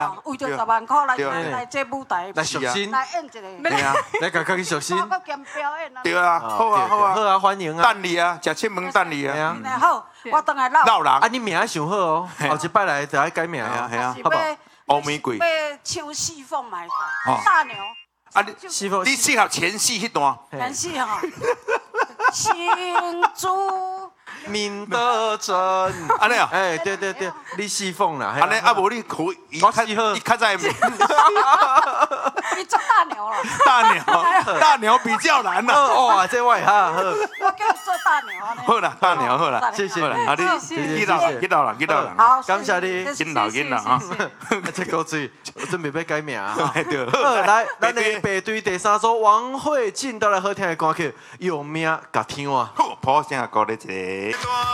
为着10万块来这舞台， 来赎金， 来演一个， 对啊， 来甲家己赎金。 我搁兼表演啊。 对啊，好啊好啊， 好啊，欢迎啊！ 等你啊，食七门等你啊。 啊。 好，我等下闹。 闹人啊，你名想好哦，后一摆来就要改名啊， 系啊， 好不好？ 欧玫瑰。 要唱戏凤买大牛。 啊， 师傅， 你适合前戏迄段。 前戏哈。青珠。 明德镇， 安尼啊？ 哎，对对对，你侍奉啦， 安尼啊，无你可以， 我适合伊较在你做大牛了。 大牛比较难啦。 哇，这我哈好， 我叫你做大牛啊。 好啦，大牛好啦， 谢谢， 啊你去到人， 好， 感谢你， 紧闹啊！ 这个嘴准备要改名啊！ 对， 来，咱的排队第3组王慧静带来好听的歌曲，用命甲天啊！ 好，普声歌咧一个。